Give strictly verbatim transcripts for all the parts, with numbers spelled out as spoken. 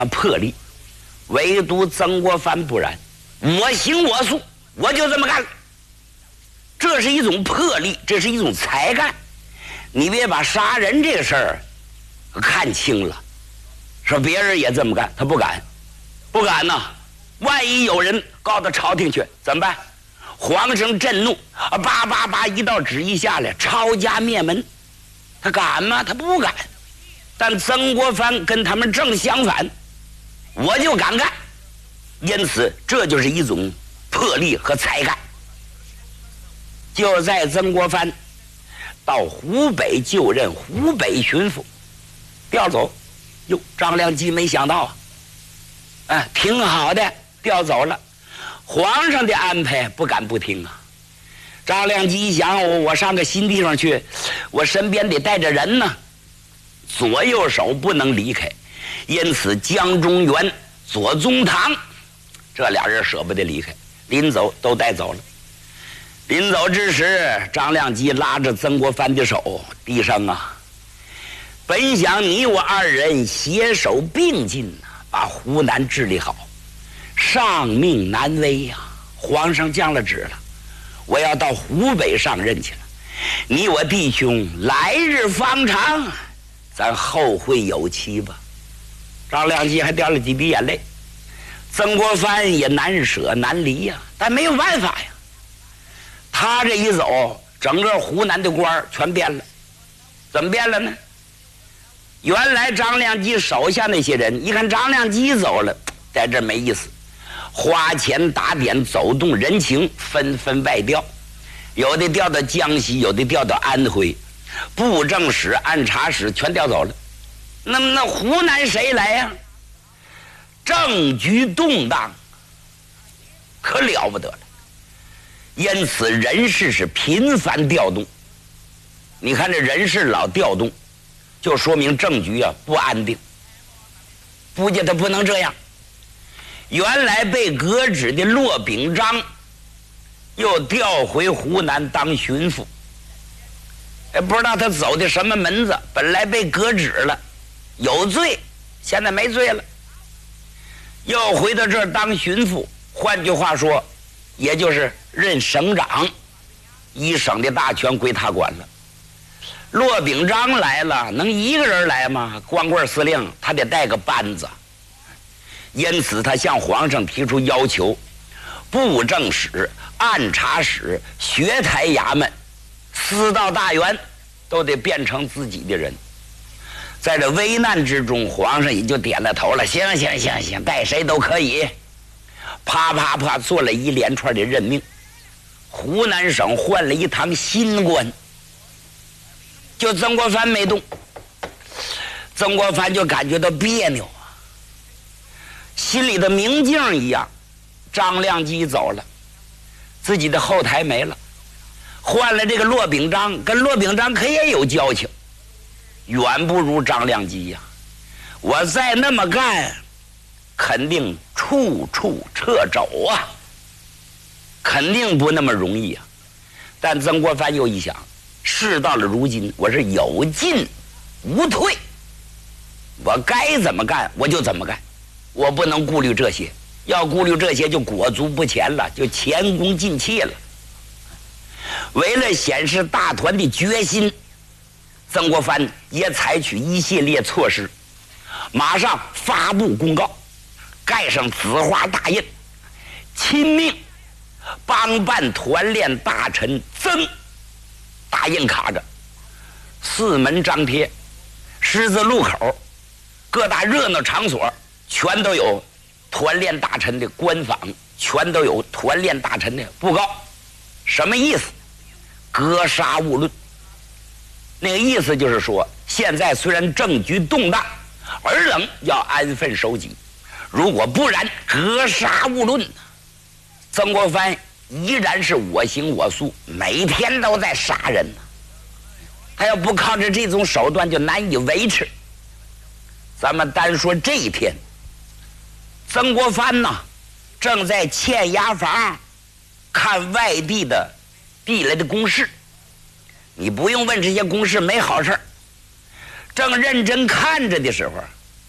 魄力，唯独曾国藩不然，我行我素，我就这么干了。这是一种魄力，这是一种才干。你别把杀人这个事儿看轻了，说别人也这么干，他不敢，不敢呐。万一有人告到朝廷去怎么办？皇上震怒，啊，叭叭叭一道旨意下来，抄家灭门，他敢吗？他不敢。但曾国藩跟他们正相反，我就敢干。因此，这就是一种魄力和才干。就在曾国藩到湖北就任湖北巡抚，调走，哟，张良基没想到啊，哎，挺好的，调走了。皇上的安排不敢不听啊。张良基一想，我我上个新地方去，我身边得带着人呢，左右手不能离开，因此江忠源、左宗棠这俩人舍不得离开，临走都带走了。临走之时，张良基拉着曾国藩的手，低声啊，本想你我二人携手并进呐，把湖南治理好，上命难违呀、啊！皇上降了旨了，我要到湖北上任去了。你我弟兄来日方长，咱后会有期吧。张良基还掉了几滴眼泪，曾国藩也难舍难离呀、啊，但没有办法呀。他这一走，整个湖南的官全变了。怎么变了呢？原来张良基手下那些人一看张良基走了，在这没意思，花钱打点走动人情，纷纷外调，有的调到江西，有的调到安徽，布政使、按察使全调走了。那么那湖南谁来呀、啊？政局动荡，可了不得了。因此人事是频繁调动。你看这人事老调动，就说明政局啊不安定。估计他不能这样。原来被革职的骆秉章又调回湖南当巡抚，也不知道他走的什么门子，本来被革职了，有罪，现在没罪了，又回到这儿当巡抚。换句话说，也就是任省长，一省的大权归他管了。骆秉章来了，能一个人来吗？光棍司令他得带个班子，因此他向皇上提出要求，布政使、按察使、学台衙门、司道大员都得变成自己的人。在这危难之中，皇上也就点了头了，行行行行，带谁都可以。啪啪啪做了一连串的任命，湖南省换了一堂新官，就曾国藩没动。曾国藩就感觉到别扭啊，心里的明镜一样。张良基走了，自己的后台没了，换了这个骆秉章，跟骆秉章可也有交情，远不如张良基呀、啊。我再那么干，肯定处处掣肘啊，肯定不那么容易啊。但曾国藩又一想，事到了如今，我是有进无退，我该怎么干我就怎么干，我不能顾虑这些，要顾虑这些就裹足不前了，就前功尽弃了。为了显示大团的决心，曾国藩也采取一系列措施，马上发布公告，盖上紫花大印，亲命帮办团练大臣曾，大印卡着，四门张贴，十字路口、各大热闹场所全都有团练大臣的官访，全都有团练大臣的布告。什么意思？格杀勿论。那个意思就是说，现在虽然政局动荡，尔等要安分守己，如果不然，格杀勿论。曾国藩依然是我行我素，每天都在杀人呢。他要不靠着这种手段，就难以维持。咱们单说这一天，曾国藩呢，正在欠押房看外地的递来的公事。你不用问这些公事没好事，正认真看着的时候，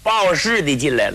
报事的进来了。